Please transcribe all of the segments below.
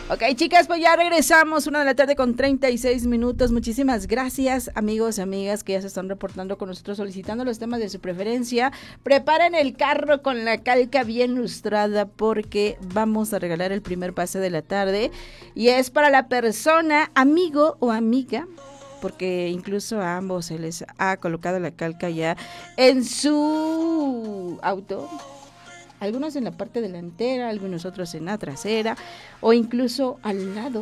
Ok, chicas, pues ya regresamos, 1 de la tarde con 36 minutos. Muchísimas gracias, amigos y amigas que ya se están reportando con nosotros, solicitando los temas de su preferencia. Preparen el carro con la calca bien lustrada porque vamos a regalar el primer pase de la tarde. Y es para la persona, amigo o amiga, porque incluso a ambos se les ha colocado la calca ya en su auto. Algunos en la parte delantera, algunos otros en la trasera o incluso al lado.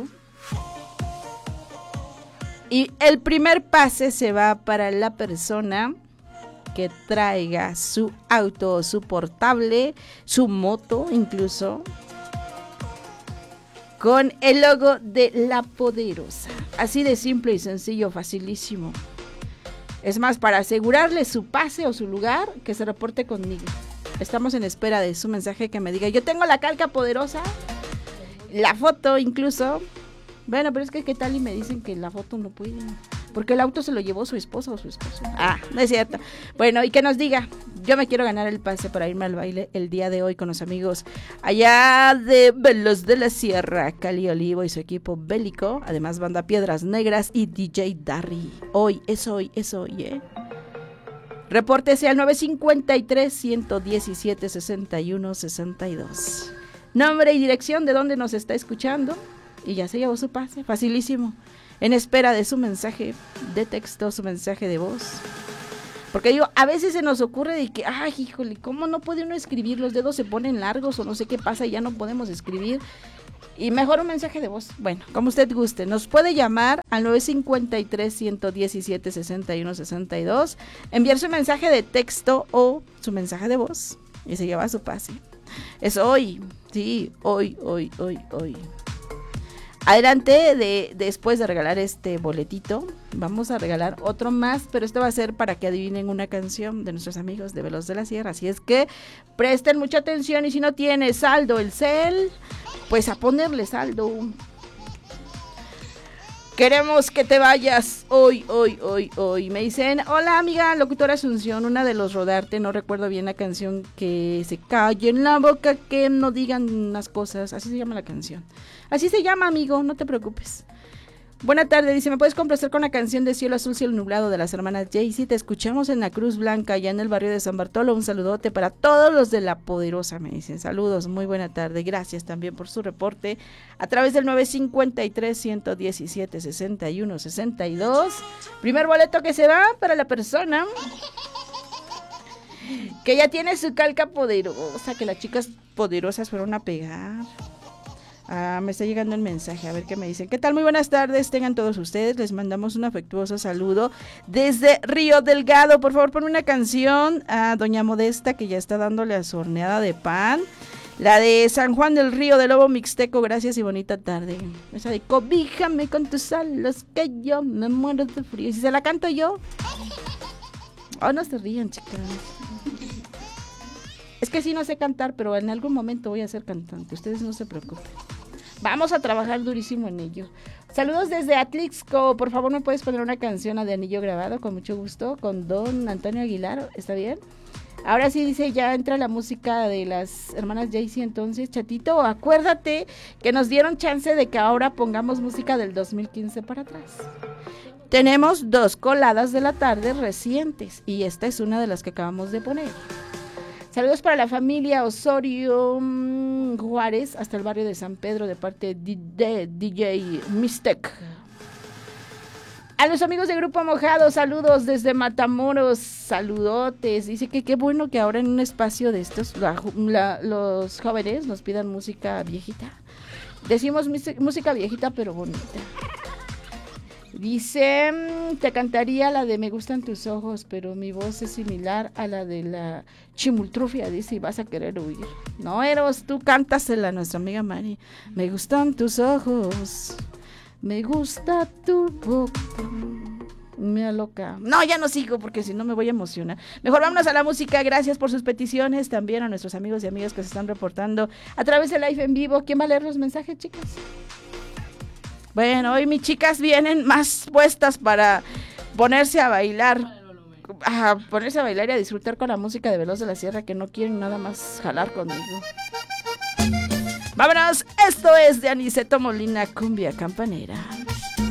Y el primer pase se va para la persona que traiga su auto, su portable, su moto incluso, con el logo de La Poderosa. Así de simple y sencillo, facilísimo. Es más, para asegurarle su pase o su lugar, que se reporte conmigo. Estamos en espera de su mensaje que me diga, yo tengo la calca poderosa, la foto incluso. Bueno, pero es que qué tal y me dicen que la foto no puede, porque el auto se lo llevó su esposa o su esposo. Ah, no es cierto. Bueno, y que nos diga, yo me quiero ganar el pase para irme al baile el día de hoy con los amigos allá de Veloz de la Sierra, Cali Olivo y su equipo bélico, además banda Piedras Negras y DJ Darry. Hoy, ¿eh? Repórtese al 953-117-6162. Nombre y dirección de donde nos está escuchando. Y ya se llevó su pase, facilísimo. En espera de su mensaje de texto, su mensaje de voz. Porque digo, a veces se nos ocurre de que, ay, híjole, ¿cómo no puede uno escribir? Los dedos se ponen largos o no sé qué pasa y ya no podemos escribir. Y mejor un mensaje de voz. Bueno, como usted guste. Nos puede llamar al 953-117-6162. Enviar su mensaje de texto o su mensaje de voz. Y se lleva su pase. Es hoy. Sí, hoy. Adelante, después de regalar este boletito, vamos a regalar otro más, pero esto va a ser para que adivinen una canción de nuestros amigos de Veloz de la Sierra. Así es que presten mucha atención y si no tiene saldo el cel, pues a ponerle saldo. Queremos que te vayas hoy. Me dicen, hola amiga, locutora Asunción, una de los Rodarte, no recuerdo bien la canción, que se calle en la boca, que no digan las cosas, así se llama la canción. Así se llama, amigo, no te preocupes. Buena tarde, dice, ¿me puedes complacer con la canción de Cielo Azul, Cielo Nublado de las hermanas Jaycee? Te escuchamos en la Cruz Blanca, allá en el barrio de San Bartolo. Un saludote para todos los de La Poderosa, me dicen. Saludos, muy buena tarde. Gracias también por su reporte a través del 953-117-6162. Primer boleto que se va para la persona que ya tiene su calca poderosa, que las chicas poderosas fueron a pegar. Me está llegando el mensaje, a ver qué me dicen. ¿Qué tal? Muy buenas tardes, tengan todos ustedes. Les mandamos un afectuoso saludo desde Río Delgado. Por favor, ponme una canción a Doña Modesta, que ya está dándole a su horneada de pan. La de San Juan del Río de Lobo Mixteco, gracias y bonita tarde. Esa de cobíjame con tus alas, que yo me muero de frío. ¿Y si se la canto yo? Oh, no se rían, chicas. Es que sí no sé cantar, pero en algún momento voy a ser cantante. Ustedes no se preocupen. Vamos a trabajar durísimo en ello. Saludos desde Atlixco. Por favor, ¿me puedes poner una canción de Anillo Grabado? Con mucho gusto. Con don Antonio Aguilar. ¿Está bien? Ahora sí, dice, ya entra la música de las hermanas Jaycee. Entonces, chatito, acuérdate que nos dieron chance de que ahora pongamos música del 2015 para atrás. Tenemos 2 coladas de la tarde recientes. Y esta es una de las que acabamos de poner. Saludos para la familia Osorio Juárez, hasta el barrio de San Pedro, de parte de DJ Mistec. A los amigos de Grupo Mojado, saludos desde Matamoros, saludotes. Dice que qué bueno que ahora en un espacio de estos los jóvenes nos pidan música viejita. Decimos música viejita pero bonita. Dice, te cantaría la de Me gustan tus ojos, pero mi voz es similar a la de la Chimultrufia, dice, y vas a querer huir. No, Eros, tú cántasela a nuestra amiga Mari. Me gustan tus ojos, me gusta tu boca, me aloca. No, ya no sigo porque si no me voy a emocionar. Mejor vámonos a la música. Gracias por sus peticiones, también a nuestros amigos y amigas que se están reportando a través de Live en Vivo. ¿Quién va a leer los mensajes, chicas? Bueno, hoy mis chicas vienen más puestas para ponerse a bailar y a disfrutar con la música de Veloz de la Sierra, que no quieren nada más jalar conmigo. Vámonos, esto es de Aniceto Molina, Cumbia Campanera.